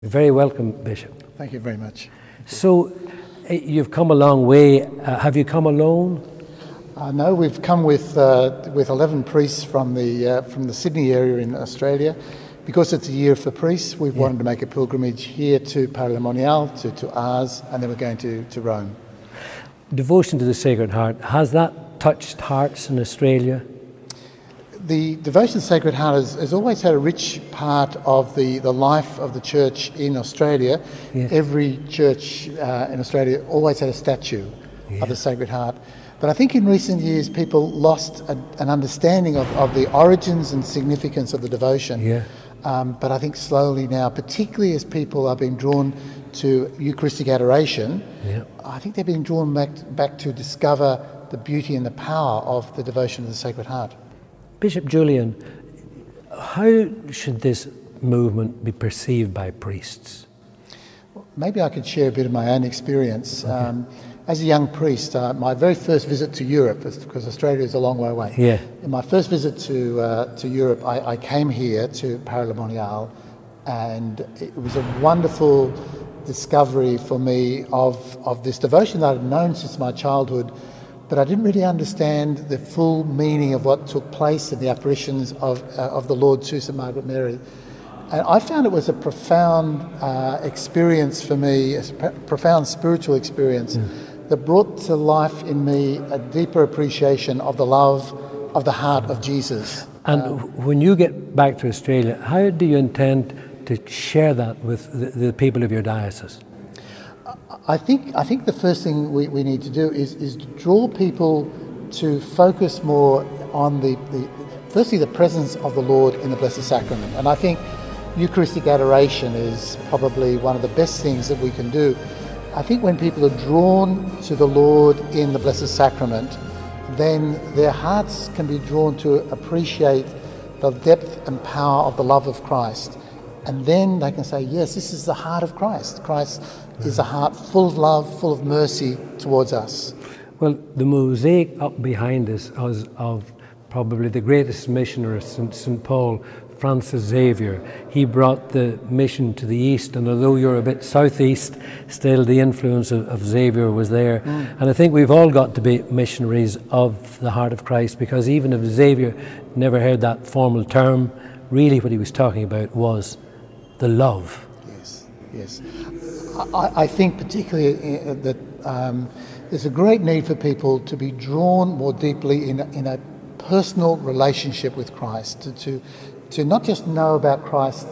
Very welcome, Bishop. Thank you very much. So, you've come a long way. Have you come alone? No, we've come with 11 priests from the Sydney area in Australia. Because it's a year for priests, we've wanted to make a pilgrimage here to Paray-le-Monial, to Ars, and then we're going to Rome. Devotion to the Sacred Heart, has that touched hearts in Australia? The devotion to the Sacred Heart has always had a rich part of the life of the church in Australia. Yeah. Every church in Australia always had a statue of the Sacred Heart. But I think in recent years people lost an understanding of the origins and significance of the devotion. Yeah. But I think slowly now, particularly as people are being drawn to Eucharistic adoration, I think they're being drawn back to discover the beauty and the power of the devotion to the Sacred Heart. Bishop Julian, how should this movement be perceived by priests? Maybe I could share a bit of my own experience. Okay. As a young priest, my very first visit to Europe, because Australia is a long way away. Yeah. In my first visit to Europe, I came here to Paray-le-Monial, and it was a wonderful discovery for me of this devotion that I'd known since my childhood, but I didn't really understand the full meaning of what took place in the apparitions of the Lord to St. Margaret Mary. And I found it was a profound experience for me, a profound spiritual experience that brought to life in me a deeper appreciation of the love of the heart of Jesus. And when you get back to Australia, how do you intend to share that with the people of your diocese? I think the first thing we need to do is to draw people to focus more on firstly the presence of the Lord in the Blessed Sacrament. And I think Eucharistic adoration is probably one of the best things that we can do. I think when people are drawn to the Lord in the Blessed Sacrament, then their hearts can be drawn to appreciate the depth and power of the love of Christ. And then they can say, yes, this is the heart of Christ. Christ is a heart full of love, full of mercy towards us. Well, the mosaic up behind us is of probably the greatest missioner of St. Paul, Francis Xavier. He brought the mission to the east, and although you're a bit southeast, still the influence of Xavier was there. And I think we've all got to be missionaries of the heart of Christ, because even if Xavier never heard that formal term, really what he was talking about was the love. Yes. I think particularly that there's a great need for people to be drawn more deeply in a personal relationship with Christ, to not just know about Christ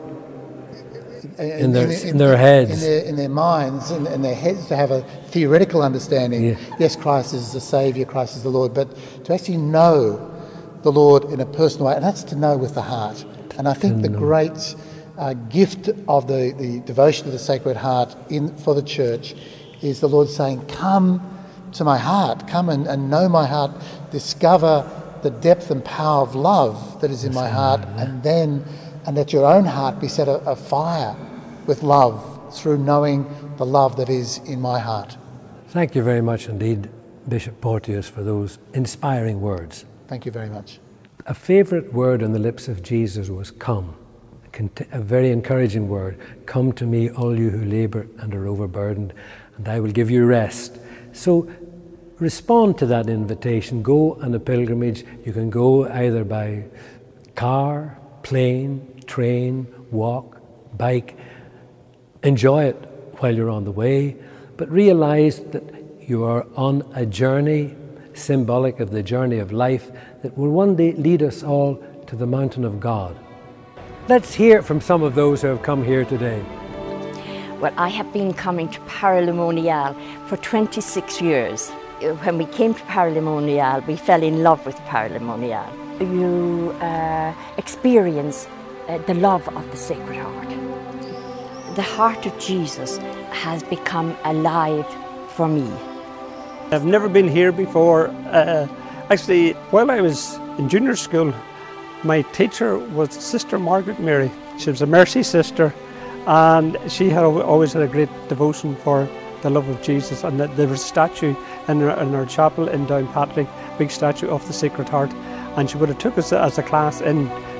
in their heads, in their minds, in their heads, to have a theoretical understanding. Yeah. Yes, Christ is the Saviour, Christ is the Lord, but to actually know the Lord in a personal way, and that's to know with the heart. And I think the great gift of the devotion to the Sacred Heart for the Church is the Lord saying, come to my heart, come and know my heart, discover the depth and power of love that is in my heart, and let your own heart be set afire with love through knowing the love that is in my heart. Thank you very much indeed, Bishop Porteous, for those inspiring words. Thank you very much. A favourite word on the lips of Jesus was come. A very encouraging word. Come to me, all you who labour and are overburdened, and I will give you rest. So respond to that invitation. Go on a pilgrimage. You can go either by car, plane, train, walk, bike. Enjoy it while you're on the way, but realize that you are on a journey symbolic of the journey of life that will one day lead us all to the mountain of God. Let's hear from some of those who have come here today. Well, I have been coming to Paray-le-Monial for 26 years. When we came to Paray-le-Monial, we fell in love with Paray-le-Monial. You experience the love of the Sacred Heart. The heart of Jesus has become alive for me. I've never been here before. Actually, while I was in junior school, my teacher was Sister Margaret Mary. She was a Mercy sister, and she had always had a great devotion for the love of Jesus. And there was a statue in our chapel in Downpatrick, big statue of the Sacred Heart, and she would have took us as a class in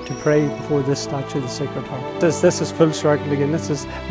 to pray before this statue of the Sacred Heart. This is full circle again. This is